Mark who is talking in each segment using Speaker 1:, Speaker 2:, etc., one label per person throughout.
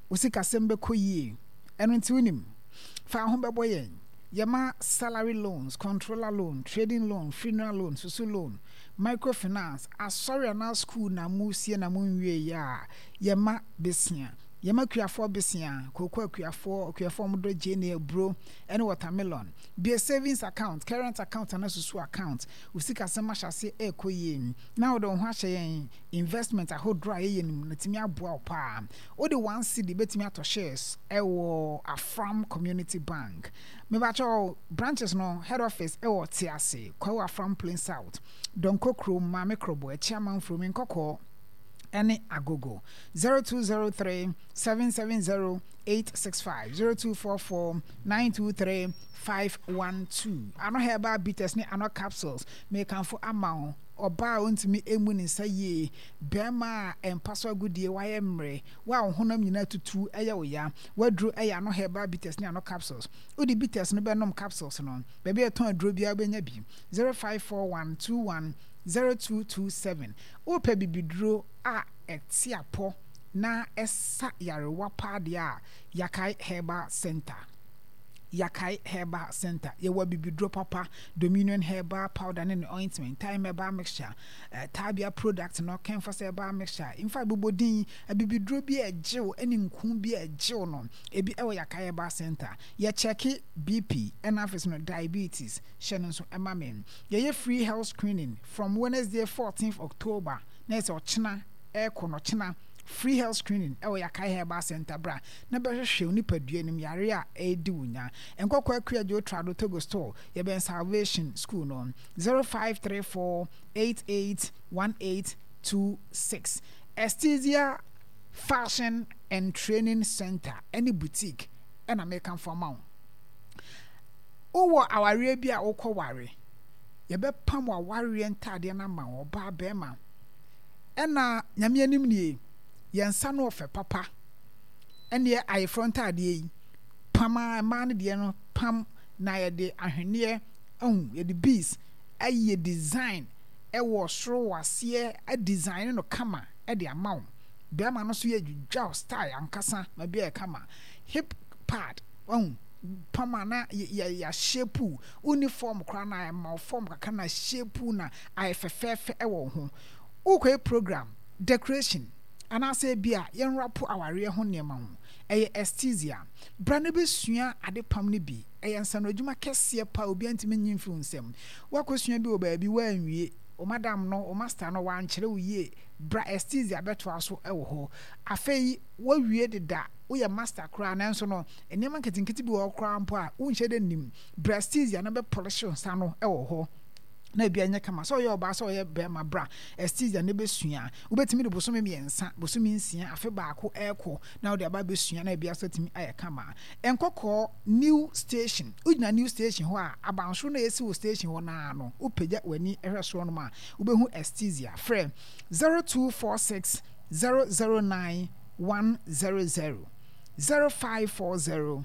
Speaker 1: usika sembe koyi eno nti unim fa ho bebo yen yema salary loans, controller loan, trading loan, funeral loan, susu loan, microfinance, asori na school na musie na munwie ya yema besia yema kuafo besia kokwa kuafo mdo jene bro ene watermelon be a savings account, current account and susu account usika sema shase ekoye na wo don ho ahye investment a hodro aye nim natimi aboa opa o de 1 cedi betimi ato shares ewo Afram Community Bank me ba cho branches no head office ewo tiase kwa Afram Plain South Donko Krom Mame Krobo e chairman from Nkoko any agogo 0203 770 865 0244 923 512 ano herba bitters ni ano capsules me kan for amount oba ontimi emu ni saye bema empaso agudie waye mre wa honam nyina tutu eye oya wadru eye ano herba bitters ni ano capsules odi bitters no be nom capsules no be be ton adro bia benya bi 0541210227 opa bibidro a etiapo na esa yarewa pade a Yakai Herba Center. Yakai Herba Center. Yewa bibidro papa Dominion Herba powder and ointment, time herba mixture, Tabia product no Kenfas herba mixture. In fact, bubodin a bibidro be a jill any nkum be a jill no. Ebi ewa Yakai Herba Center. Ye check it BP and office no diabetes. Shannon so emamen. Ye free health screening from Wednesday 14th October. Next or China air kono China. Free health screening ewo Yakai Herba Center bra na be hwehwe onipadua nim yare a edi wunya enkokwa akuajo trado Togo store ye ben Salvation School no 0534881826 Estesia Fashion and Training Center any boutique and American for mount owo aware bia okoware ye be pam wa ware entade na ma oba bema ena nyame anim nie yensa no ofe papa ene aye front ade yi pama man de no pam na ye de ahwene ye de bees aye design e wo soro wase a design no kama e de amaw be ma no so ye dwudwa style ankasa ma be e kama hip pad pama na ya shape uniform kra na ma form kaka na shape na aye fefefe e wo ho ukwe program decoration anase bia yen rapo aware ho nema ho eye estesia brane besua ade pam ne bi eye nsano adwuma kese pa obi antime nyimfi nsem wakosua bi oba wa anwie o madam no o master no wan kire wiye bra estesia beto aso ewo ho afei wa wie deda wo ye master kra na nso no enema nketinketi bi wo kra mpo a unhye de nim bra estesia na be polish nsano ewo ho na bia nya kama so ye oba so ye be ma bra estesia ne besua ubetimi de bosome miensa bosome nsia afe baako eko na wo de aba besua na bia so timi aye kama enkoko new station ujina new station ho a abanso na yesi wo station ho na no upeja wani ehweso no ma ubehu estesia frɛ 0246 009 100 0540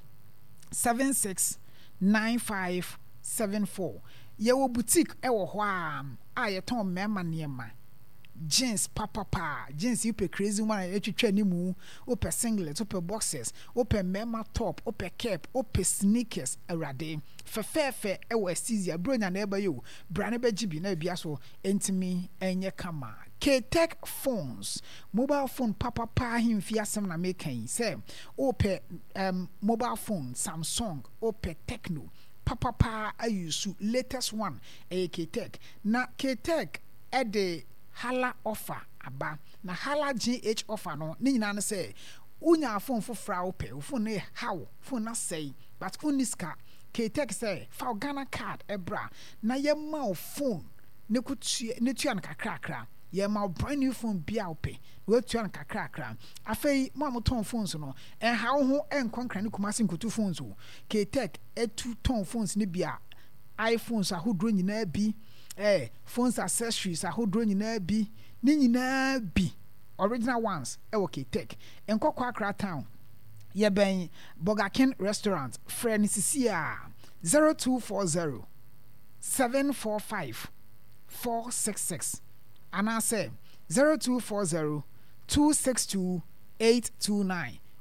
Speaker 1: 769574 yewo boutique ewo ho a yeton mema niema jeans papa jeans you pe crazy one etwetwa ni mu ope singlet ope boxers ope mema top ope cap ope sneakers awrade fefefe ewo estesia bronya na eba yo brane be gibi na bia so entimi enye kama K-Tech phones mobile phone papa himfi asem na mekan say ope mobile phone Samsung ope Tecno papa ayusu latest one K-Tech na K-Tech ede hala offer aba na hala GH offer no ni nyina na say unya phone fofra ope phone na how phone na say but uniska K-Tech say for Ghana card ebra na yema phone ne kutua ne tua na kakrakra yema brand new phone bia ope we tua na kakrakra afei mo amoton phones no en ha ho en konkra ne kumase nkutu phones o K-Tech etu ton phones ne bia iPhones ahodro nyina bi phones accessories ahodro nyina bi ni nyina bi original ones ewo K-Tech enkokwa Accra town ye ben Burger King restaurant friend Cecilia 0240 745 466 and I say 0240 262 829